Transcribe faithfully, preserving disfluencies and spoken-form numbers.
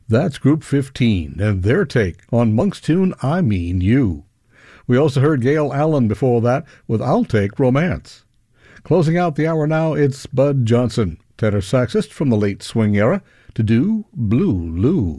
That's Group fifteen and their take on Monk's tune I Mean You. We also heard Gail Allen before that with I'll Take Romance. Closing out the hour now, it's Bud Johnson, tenor saxist from the late swing era, to do Blue Lou.